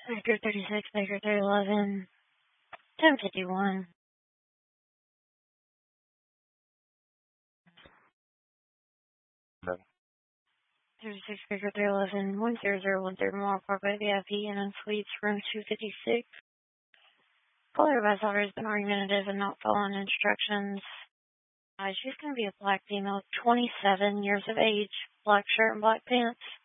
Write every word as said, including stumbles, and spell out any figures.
Baker thirty-six, Baker three eleven, ten fifty-one. Then. thirty-six, Baker three eleven, one zero zero one three Memorial Parkway, V I P, and in Suites, room two fifty-six. Caller advised daughter has been argumentative and not following instructions. Uh, she's going to be a black female, twenty-seven years of age, black shirt and black pants.